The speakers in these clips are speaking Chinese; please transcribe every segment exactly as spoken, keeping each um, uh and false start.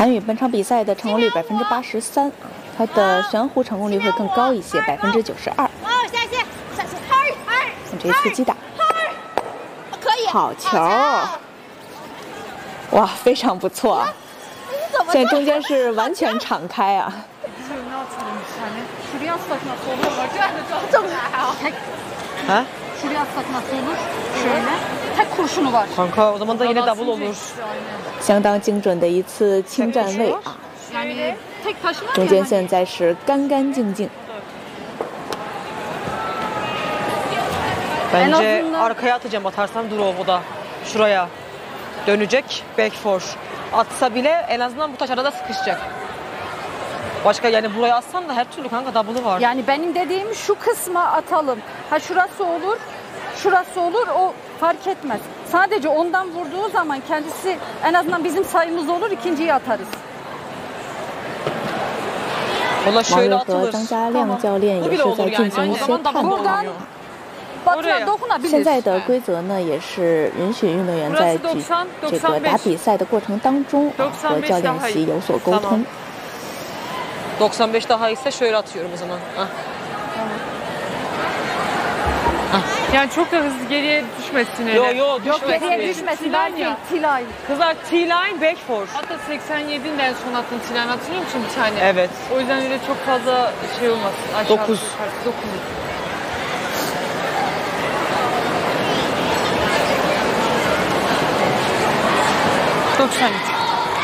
韩宇本场比赛的成功率百分之八十三，他的悬壶成功率会更高一些，百分之九十二。看这一次击打， 可以， 好球！哇，非常不错啊！现在中间是完全敞开啊！ 啊？ Şuraya atsak nasıl olur? Şöyle. Tek kurşunu var. Kanka o zaman da yine double olur. 相当精准的一次轻站位啊！ Yani tek taşıma 中间现在是干干净净。 Bence arkaya atacağım atarsam Drogo'da. Şuraya dönecek. Back four. Atsa bile en azından bu taş arada sıkışacak. Başka yani buraya atsan da her türlü kanka double'ı var. Yani benim dediğim şu kısma atalım. Ha şurası olur, şurası olur, o fark etmez. Sadece ondan vurduğu zaman kendisi en azından bizim sayımız olur, ikinciyi atarız. Valla 王 şöyle 瑞和 atılır. 张家亮教练 Bu 也 bile 是 olur 在 yani. 进行一 Aynı 些 zamanda 探 double 讨。 oluyor. Batıran dokunabilir. 现在的规则呢，也是允许运动员在举这个打比赛的过程当中啊和教练席有所沟通。 doksan beş daha ise şöyle atıyorum o zaman. Ah. Yani çok da hızlı geriye düşmesin öyle. Yo yo Yok düşmesin. geriye düşmesin. Belki Tilay. Kızlar T-line back four. Hatta seksen yedinin en son attığın silah hatırlıyor musun bir tane? Evet. O yüzden öyle çok fazla şey olmaz. Aşağı Dokuz. dokuz. doksan üç.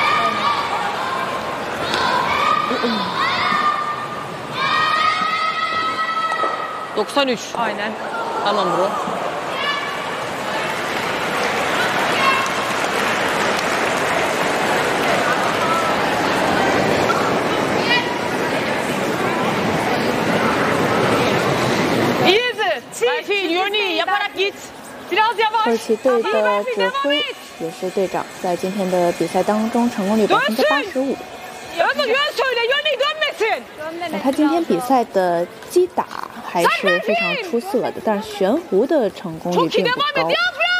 doksan üç. Aynen. Tamam bro. Easy. Berfin yönü yaparak git. Biraz yavaş. 土耳其队的指挥也是队长，在今天的比赛当中成功率百分之八十五。 Özür yön söyle yönü dönmesin. 那他今天比赛的击打还是非常出色的，但是悬壶的成功率并不高。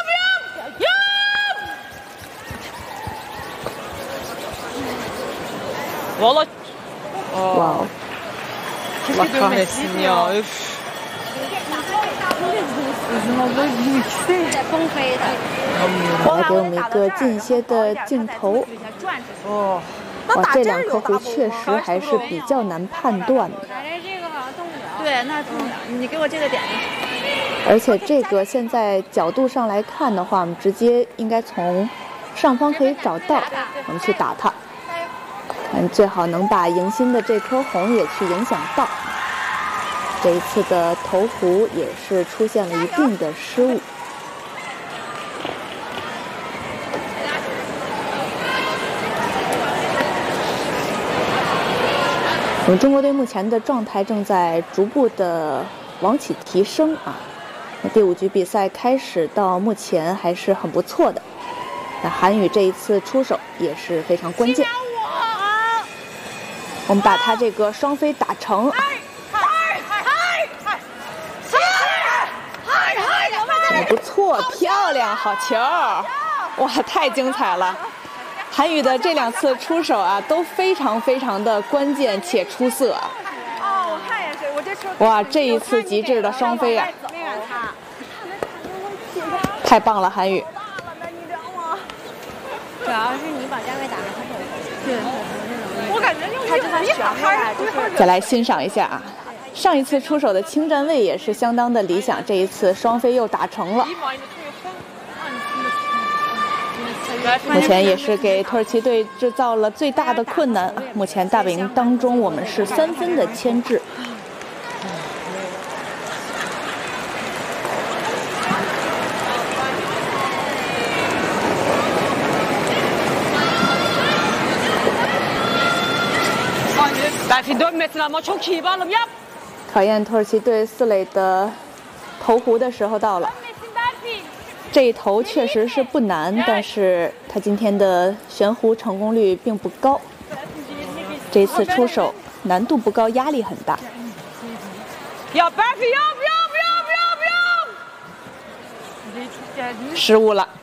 Valla 哇哦！ Allah kahretsin ya. Üf. 来给我们一个近一些的镜头。 哦， 哇，这两颗壶确实还是比较难判断的。 对，那动不了。你给我这个点子。 而且这个现在角度上来看的话，我们直接应该从上方可以找到，我们去打它。看最好能把迎新的这颗红也去影响到。这一次的投壶也是出现了一定的失误。 我们中国队目前的状态正在逐步的往起提升啊。那第五局比赛开始到目前还是很不错的。那韩宇这一次出手也是非常关键。我们把他这个双飞打成。很不错，漂亮，好球！哇，太精彩了！ 韩宇的这两次出手啊，都非常非常的关键且出色。 哦，我看也是，我这车。 哇，这一次极致的双飞啊， 没让他。 太棒了，韩宇。 主要是你把站位打得很好。对。 我感觉用他这一好开， 再来欣赏一下啊，上一次出手的轻站位也是相当的理想，这一次双飞又打成了。 目前也是给土耳其队制造了最大的困难。目前大本营当中，我们是三分的牵制。考验土耳其队四垒的投壶的时候到了。 这一投确实是不难，但是他今天的悬壶成功率并不高。这次出手难度不高，压力很大。失误了。